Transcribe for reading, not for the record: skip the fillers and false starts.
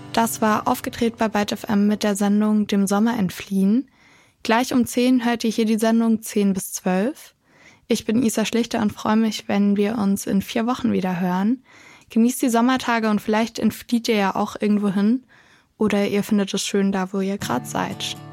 Das war Aufgedreht bei Byte FM mit der Sendung Dem Sommer entfliehen. Gleich um 10 hört ihr hier die Sendung 10 bis 12. Ich bin Isa Schlichter und freue mich, wenn wir uns in 4 Wochen wieder hören. Genießt die Sommertage und vielleicht entflieht ihr ja auch irgendwo hin oder ihr findet es schön da, wo ihr gerade seid.